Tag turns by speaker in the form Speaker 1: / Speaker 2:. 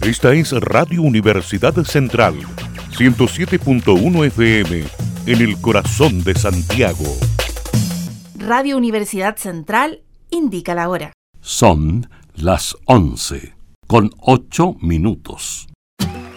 Speaker 1: Esta es Radio Universidad Central, 107.1 FM, en el corazón de Santiago.
Speaker 2: Radio Universidad Central indica la hora.
Speaker 3: Son las 11:08.